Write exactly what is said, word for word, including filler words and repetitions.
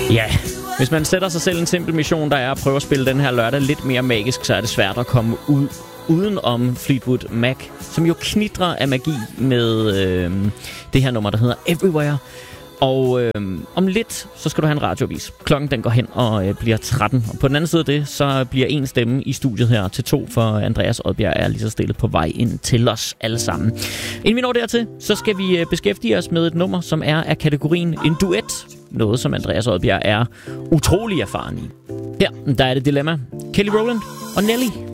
Ja, hvis man sætter sig selv en simpel mission, der er at prøve at spille den her lørdag lidt mere magisk, så er det svært at komme ud uden om Fleetwood Mac, som jo knitrer af magi med øh, det her nummer, der hedder Everywhere. Og øh, om lidt, så skal du have en radiovis. Klokken den går hen og øh, bliver tretten. Og på den anden side af det, så bliver en stemme i studiet her til to, for Andreas Odbjerg er lige så stille på vej ind til os alle sammen. Inden vi når dertil, så skal vi øh, beskæftige os med et nummer, som er af kategorien en duet. Noget, som Andreas Odbjerg er utrolig erfaren i. Her, der er det dilemma. Kelly Rowland og Nelly.